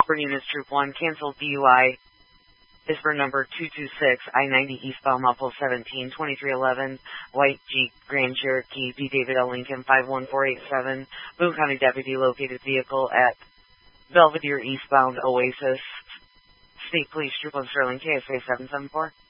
Auburn Units Troop 1, canceled DUI is for number 226, I-90 eastbound Muffle 17, 2311, White Jeep Grand Cherokee, B. David L. Lincoln 51487, Boone County Deputy located vehicle at Belvedere eastbound Oasis, State Police Troop 1 Sterling, KSA 774.